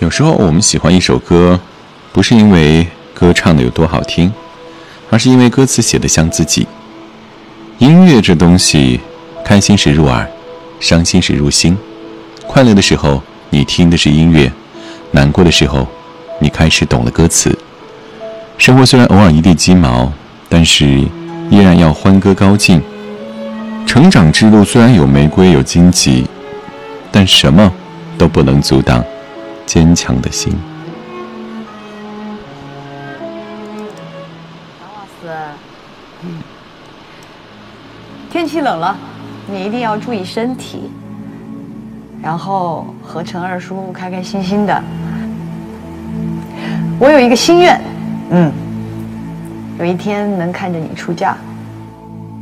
有时候我们喜欢一首歌，不是因为歌唱的有多好听，而是因为歌词写得像自己。音乐这东西，开心时入耳，伤心时入心。快乐的时候，你听的是音乐；难过的时候，你开始懂了歌词。生活虽然偶尔一地鸡毛，但是依然要欢歌高进。成长之路虽然有玫瑰有荆棘，但什么都不能阻挡坚强的心。 唐老师，天气冷了，你一定要注意身体，然后和陈二叔开开心心的。我有一个心愿，有一天能看着你出嫁。